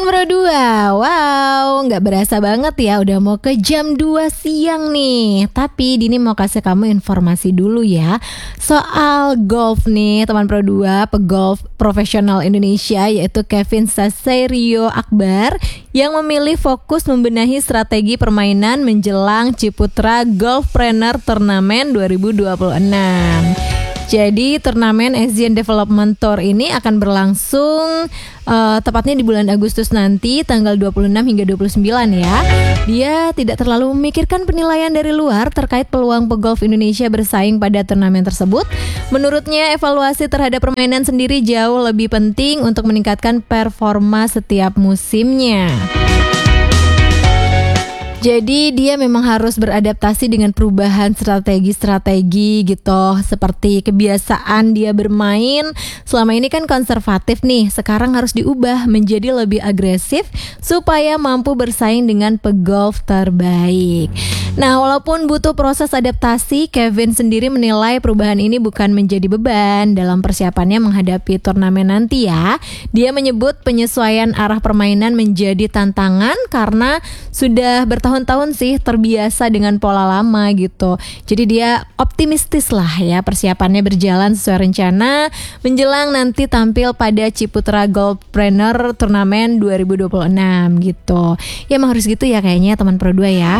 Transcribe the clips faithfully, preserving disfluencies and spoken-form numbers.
Teman Pro dua, wow, nggak berasa banget ya udah mau ke jam dua siang nih. Tapi Dini mau kasih kamu informasi dulu ya soal golf nih teman Pro dua, pegolf profesional Indonesia yaitu Kevin Saseirio Akbar yang memilih fokus membenahi strategi permainan menjelang Ciputra Golfpreneur Turnamen dua ribu dua puluh enam. Jadi turnamen Asian Development Tour ini akan berlangsung uh, tepatnya di bulan Agustus nanti tanggal dua puluh enam hingga dua puluh sembilan ya. Dia tidak terlalu memikirkan penilaian dari luar terkait peluang pegolf Indonesia bersaing pada turnamen tersebut. Menurutnya evaluasi terhadap permainan sendiri jauh lebih penting untuk meningkatkan performa setiap musimnya. Jadi dia memang harus beradaptasi dengan perubahan strategi-strategi gitu. Seperti kebiasaan dia bermain selama ini kan konservatif nih, sekarang harus diubah menjadi lebih agresif supaya mampu bersaing dengan pegolf terbaik. Nah, walaupun butuh proses adaptasi, Kevin sendiri menilai perubahan ini bukan menjadi beban dalam persiapannya menghadapi turnamen nanti ya. Dia menyebut penyesuaian arah permainan menjadi tantangan karena sudah bertahun-tahun sih terbiasa dengan pola lama gitu. Jadi dia optimistis lah ya, persiapannya berjalan sesuai rencana menjelang nanti tampil pada Ciputra Golfpreneur Turnamen dua ribu dua puluh enam gitu. Ya emang harus gitu ya kayaknya teman Pro dua ya.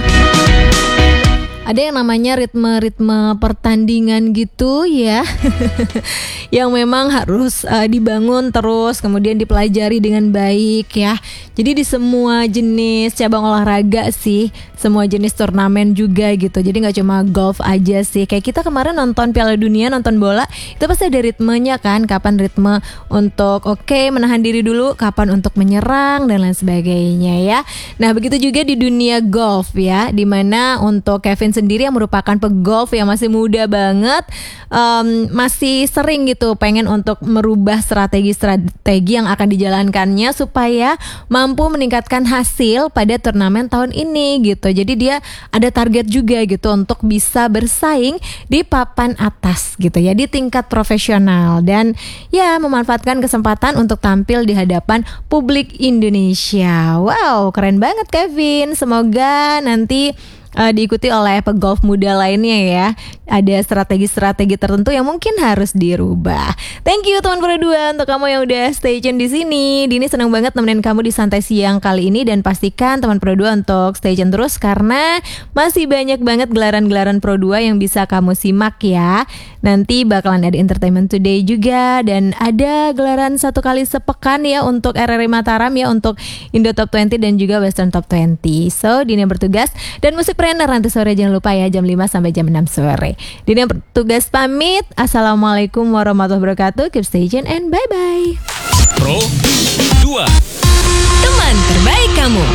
Ada yang namanya ritme-ritme pertandingan gitu ya yang memang harus uh, dibangun terus, kemudian dipelajari dengan baik ya. Jadi di semua jenis cabang olahraga sih, semua jenis turnamen juga gitu. Jadi gak cuma golf aja sih. Kayak kita kemarin nonton Piala Dunia, nonton bola, itu pasti ada ritmenya kan. Kapan ritme untuk oke okay, menahan diri dulu, kapan untuk menyerang dan lain sebagainya ya. Nah begitu juga di dunia golf ya, dimana untuk Kevin sendiri yang merupakan pegolf yang masih muda banget, um, masih sering gitu pengen untuk merubah strategi-strategi yang akan dijalankannya supaya mampu meningkatkan hasil pada turnamen tahun ini gitu. Jadi dia ada target juga gitu untuk bisa bersaing di papan atas gitu ya, di tingkat profesional, dan ya memanfaatkan kesempatan untuk tampil di hadapan publik Indonesia. Wow, keren banget Kevin. Semoga nanti Uh, diikuti oleh pegolf muda lainnya ya. Ada strategi-strategi tertentu yang mungkin harus dirubah. Thank you teman Pro dua untuk kamu yang udah stay tune di sini. Dini senang banget nemenin kamu di santai siang kali ini, dan pastikan teman Pro dua untuk stay tune terus karena masih banyak banget gelaran-gelaran Pro dua yang bisa kamu simak ya. Nanti bakalan ada Entertainment Today juga, dan ada gelaran satu kali sepekan ya untuk R R I Mataram ya, untuk Indo Top dua puluh dan juga Western Top dua puluh. So Dini yang bertugas, dan musik Trainer nanti sore jangan lupa ya, jam lima sampai jam enam sore. Dini yang bertugas pamit. Assalamualaikum warahmatullahi wabarakatuh. Keep stay tune and bye bye. Pro dua, teman terbaik kamu.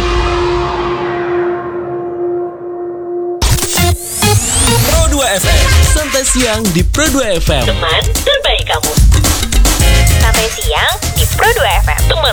Pro dua F M, santai siang di Pro dua F M. Teman terbaik kamu. Santai siang di Pro dua F M. Teman